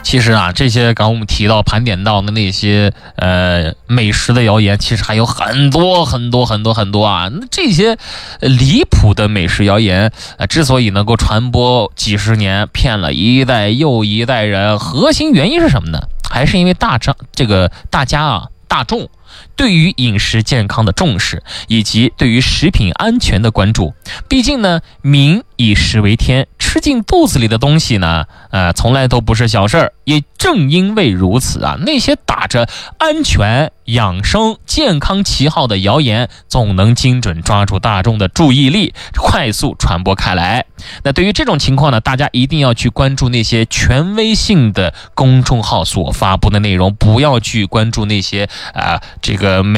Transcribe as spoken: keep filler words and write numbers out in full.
其实啊，这些刚刚我们提到盘点到的那些呃美食的谣言，其实还有很多很多很多很多啊。那这些离谱的美食谣言，呃，之所以能够传播几十年，骗了一代又一代人，核心原因是什么呢？还是因为大张这个大家啊大众对于饮食健康的重视，以及对于食品安全的关注。毕竟呢，民以食为天，吃进肚子里的东西呢，呃，从来都不是小事儿。也正因为如此啊，那些打着安全、养生、健康旗号的谣言，总能精准抓住大众的注意力，快速传播开来。那对于这种情况呢，大家一定要去关注那些权威性的公众号所发布的内容，不要去关注那些啊、呃、这个